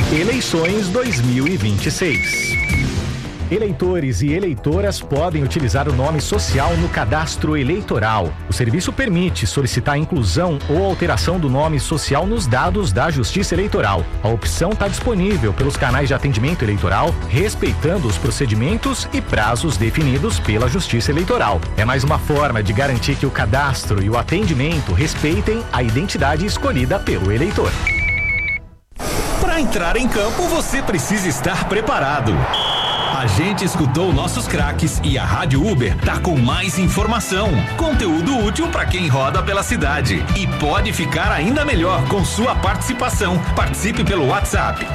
Eleições 2026. Eleitores e eleitoras podem utilizar o nome social no cadastro eleitoral. O serviço permite solicitar a inclusão ou alteração do nome social nos dados da Justiça Eleitoral. A opção está disponível pelos canais de atendimento eleitoral, respeitando os procedimentos e prazos definidos pela Justiça Eleitoral. É mais uma forma de garantir que o cadastro e o atendimento respeitem a identidade escolhida pelo eleitor. Para entrar em campo, você precisa estar preparado. A gente escutou nossos craques e a Rádio Uber tá com mais informação, conteúdo útil para quem roda pela cidade e pode ficar ainda melhor com sua participação. Participe pelo WhatsApp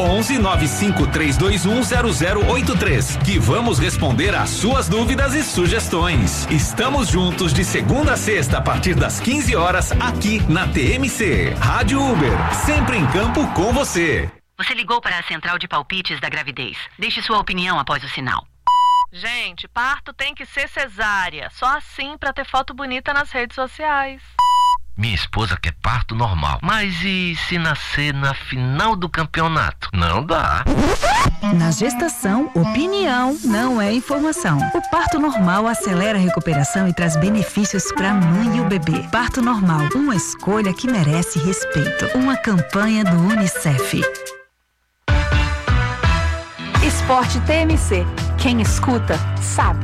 119532100083 que vamos responder às suas dúvidas e sugestões. Estamos juntos de segunda a sexta a partir das 15 horas aqui na TMC. Rádio Uber, sempre em campo com você. Você ligou para a central de palpites da gravidez. Deixe sua opinião após o sinal. Gente, parto tem que ser cesárea. Só assim para ter foto bonita nas redes sociais. Minha esposa quer parto normal. Mas e se nascer na final do campeonato? Não dá. Na gestação, opinião não é informação. O parto normal acelera a recuperação e traz benefícios para a mãe e o bebê. Parto normal, uma escolha que merece respeito. Uma campanha do UNICEF. Esporte TMC. Quem escuta, sabe.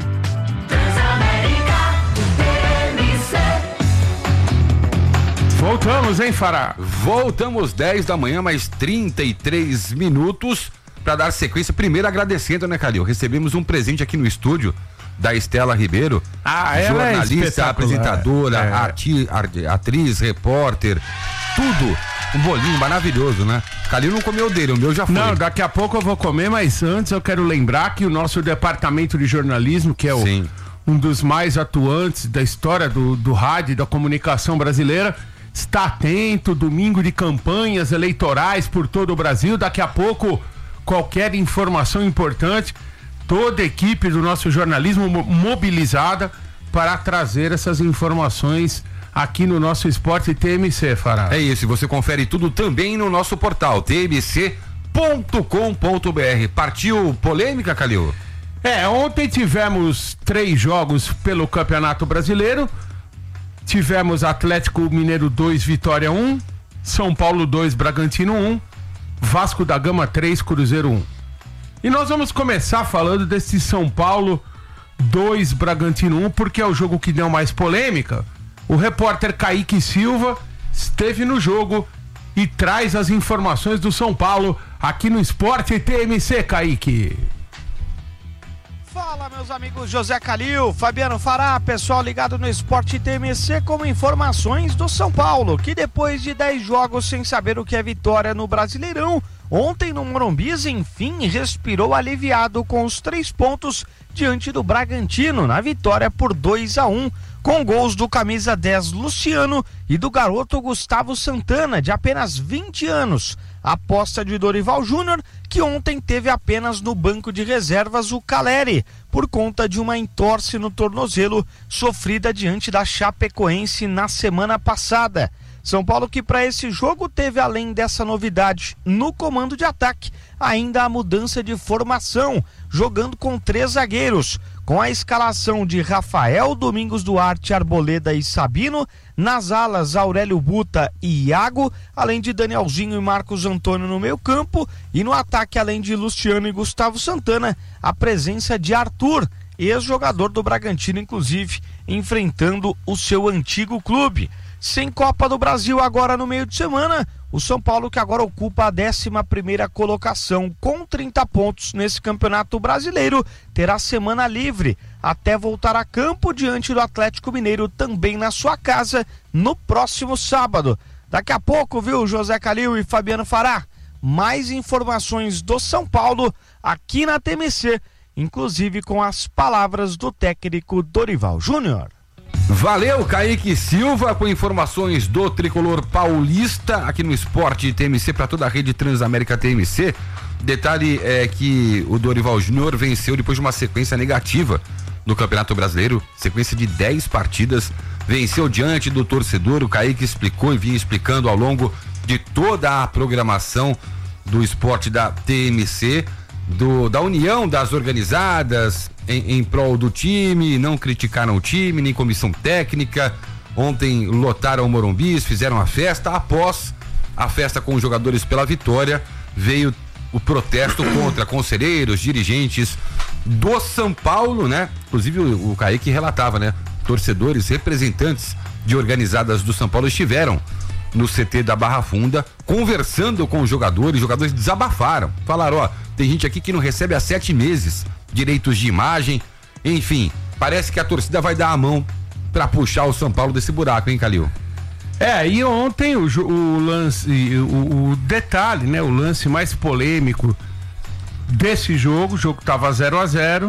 Voltamos, hein, Fará? Voltamos 10 da manhã, mais 33 minutos para dar sequência. Primeiro agradecendo, né, Calil? Recebemos um presente aqui no estúdio da Estela Ribeiro, jornalista, apresentadora, atriz, repórter, tudo. Um bolinho maravilhoso, né? Calil não comeu dele, o meu já foi. Não, daqui a pouco eu vou comer, mas antes eu quero lembrar que o nosso departamento de jornalismo, que é um dos mais atuantes da história do rádio e da comunicação brasileira, está atento. Domingo de campanhas eleitorais por todo o Brasil. Daqui a pouco, qualquer informação importante, toda a equipe do nosso jornalismo mobilizada para trazer essas informações aqui no nosso Esporte TMC, Fará. É isso, você confere tudo também no nosso portal tmc.com.br. Partiu polêmica, Calil? Ontem tivemos 3 jogos pelo Campeonato Brasileiro. Tivemos Atlético Mineiro 2, Vitória 1, São Paulo 2, Bragantino 1, Vasco da Gama 3, Cruzeiro 1. E nós vamos começar falando desse São Paulo 2, Bragantino 1, porque é o jogo que deu mais polêmica. O repórter Kaique Silva esteve no jogo e traz as informações do São Paulo aqui no Esporte TMC, Kaique. Fala, meus amigos José Calil, Fabiano Fará, pessoal ligado no Esporte TMC com informações do São Paulo, que depois de 10 jogos sem saber o que é vitória no Brasileirão, ontem no Morumbi, enfim, respirou aliviado com os 3 pontos diante do Bragantino, na vitória por 2-1, com gols do camisa 10 Luciano e do garoto Gustavo Santana, de apenas 20 anos. A aposta de Dorival Júnior, que ontem teve apenas no banco de reservas o Caleri, por conta de uma entorse no tornozelo sofrida diante da Chapecoense na semana passada. São Paulo que para esse jogo teve, além dessa novidade no comando de ataque, ainda a mudança de formação, jogando com 3 zagueiros, com a escalação de Rafael, Domingos Duarte, Arboleda e Sabino, nas alas Aurélio Buta e Iago, além de Danielzinho e Marcos Antônio no meio campo, e no ataque, além de Luciano e Gustavo Santana, a presença de Arthur, ex-jogador do Bragantino, inclusive, enfrentando o seu antigo clube. Sem Copa do Brasil agora no meio de semana, o São Paulo, que agora ocupa a 11ª colocação com 30 pontos nesse Campeonato Brasileiro, terá semana livre até voltar a campo diante do Atlético Mineiro, também na sua casa, no próximo sábado. Daqui a pouco, viu, José Calil e Fabiano Fará, mais informações do São Paulo aqui na TMC, inclusive com as palavras do técnico Dorival Júnior. Valeu, Kaique Silva, com informações do tricolor paulista aqui no Esporte TMC para toda a rede Transamérica TMC. Detalhe é que o Dorival Júnior venceu depois de uma sequência negativa no Campeonato Brasileiro, sequência de 10 partidas, venceu diante do torcedor. O Kaique explicou e vinha explicando ao longo de toda a programação do esporte da TMC, da união das organizadas em prol do time, não criticaram o time, nem comissão técnica. Ontem lotaram o Morumbi, fizeram a festa. Após a festa com os jogadores pela vitória, veio o protesto contra conselheiros, dirigentes do São Paulo, né? Inclusive o Kaique relatava, né? Torcedores, representantes de organizadas do São Paulo estiveram no CT da Barra Funda, conversando com os jogadores desabafaram, falaram, ó, tem gente aqui que não recebe há 7 meses direitos de imagem, enfim, parece que a torcida vai dar a mão pra puxar o São Paulo desse buraco, hein, Calil? E ontem o lance, o detalhe, né, o lance mais polêmico desse jogo, o jogo tava 0-0,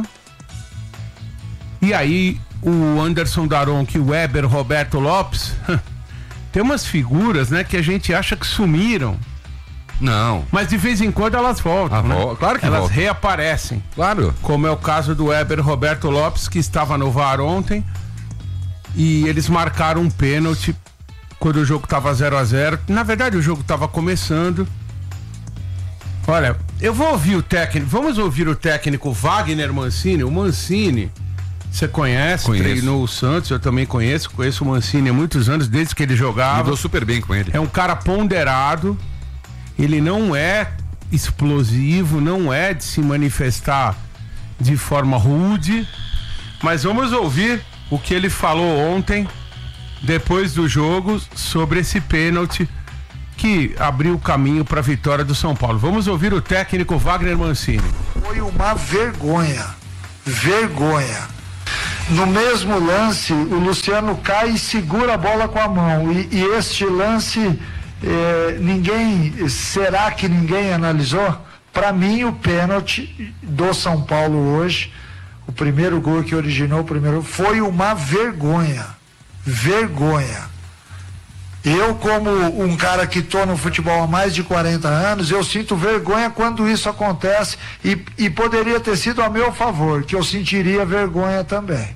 e aí o Anderson Daronco e o Weber Roberto Lopes tem umas figuras, né, que a gente acha que sumiram. Não. Mas de vez em quando elas voltam, né? Claro que elas voltam. Reaparecem. Claro. Como é o caso do Weber Roberto Lopes, que estava no VAR ontem, e eles marcaram um pênalti quando o jogo estava 0-0. Na verdade, o jogo estava começando. Olha, eu vou ouvir o técnico, vamos ouvir o técnico Wagner Mancini. O Mancini, você conhece, treinou o Santos, eu também conheço o Mancini há muitos anos, desde que ele jogava. Lidou super bem com ele. É um cara ponderado, ele não é explosivo, não é de se manifestar de forma rude, mas vamos ouvir o que ele falou ontem, depois do jogo, sobre esse pênalti que abriu o caminho para a vitória do São Paulo. Vamos ouvir o técnico Wagner Mancini. Foi uma vergonha. No mesmo lance, o Luciano cai e segura a bola com a mão. E este lance, será que ninguém analisou? Para mim, o pênalti do São Paulo hoje, o primeiro gol que originou o primeiro, foi uma vergonha. Eu, como um cara que estou no futebol há mais de 40 anos, eu sinto vergonha quando isso acontece e poderia ter sido a meu favor, que eu sentiria vergonha também.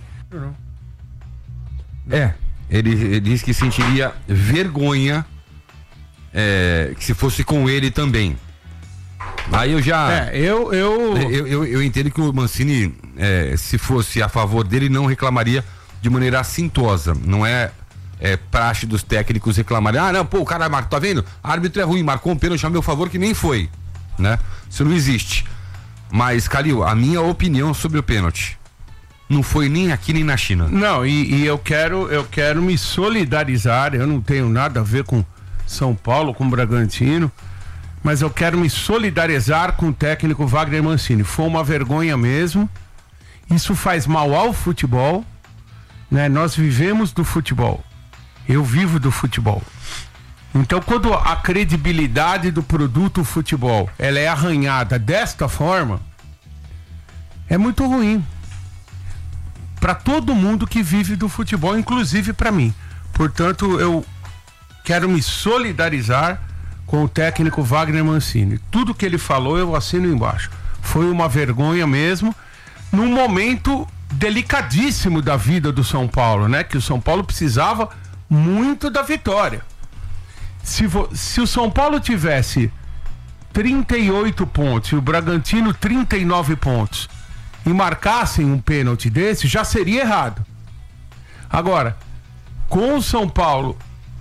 Ele diz que sentiria vergonha que se fosse com ele também. Aí eu já... Eu entendo que o Mancini, se fosse a favor dele, não reclamaria de maneira assintosa. Não é praxe dos técnicos reclamarem, o cara marcou, tá vendo? Árbitro é ruim, marcou um pênalti a meu favor que nem foi, né? Isso não existe. Mas, Calil, a minha opinião sobre o pênalti não foi nem aqui nem na China. Não, e eu quero me solidarizar, eu não tenho nada a ver com São Paulo, com Bragantino, mas eu quero me solidarizar com o técnico Wagner Mancini. Foi uma vergonha mesmo, isso faz mal ao futebol, né? Nós vivemos do futebol. Eu vivo do futebol. Então, quando a credibilidade do produto futebol ela é arranhada desta forma, é muito ruim para todo mundo que vive do futebol, inclusive para mim. Portanto, eu quero me solidarizar com o técnico Wagner Mancini. Tudo que ele falou eu assino embaixo. Foi uma vergonha mesmo, num momento delicadíssimo da vida do São Paulo, né? Que o São Paulo precisava muito da vitória. Se o São Paulo tivesse 38 pontos e o Bragantino 39 pontos e marcassem um pênalti desse, já seria errado. Agora, com o São Paulo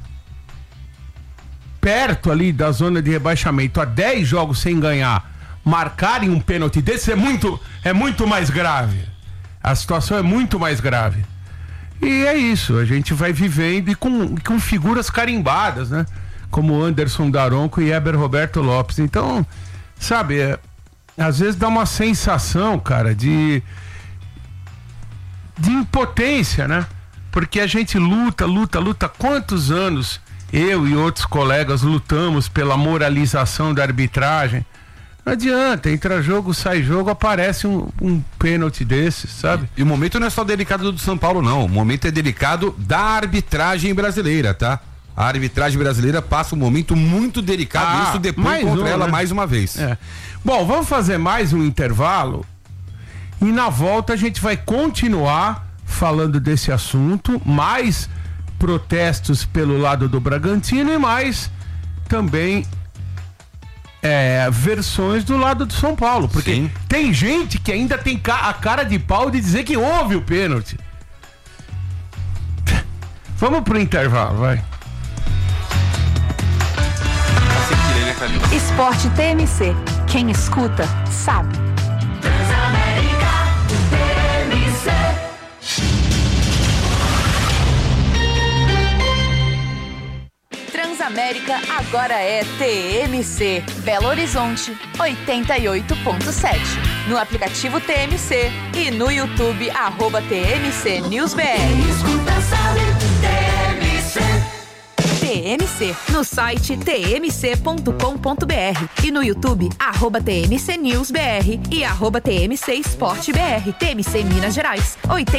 perto ali da zona de rebaixamento, a 10 jogos sem ganhar, marcarem um pênalti desse é muito mais grave. A situação é muito mais grave. E é isso, a gente vai vivendo e com figuras carimbadas, né? Como Anderson Daronco e Weber Roberto Lopes. Então, sabe, às vezes dá uma sensação, cara, de impotência, né? Porque a gente luta. Quantos anos eu e outros colegas lutamos pela moralização da arbitragem? Não adianta, entra jogo, sai jogo, aparece um pênalti desse, sabe? E o momento não é só delicado do São Paulo, não. O momento é delicado da arbitragem brasileira, tá? A arbitragem brasileira passa um momento muito delicado, isso depois contra ela, né? Mais uma vez. Bom, vamos fazer mais um intervalo e na volta a gente vai continuar falando desse assunto, mais protestos pelo lado do Bragantino e mais também versões do lado do São Paulo. Porque Sim. tem gente que ainda tem a cara de pau de dizer que houve o pênalti. Vamos pro intervalo, vai. Esporte TMC. Quem escuta, sabe. Transamérica TMC. Transamérica agora é TMC. Belo Horizonte, 88.7. No aplicativo TMC e no YouTube, @TMC NewsBR. Escuta, sabe, TMC. TMC, no site tmc.com.br e no YouTube, @TMC NewsBR e @TMC Esporte BR. TMC Minas Gerais,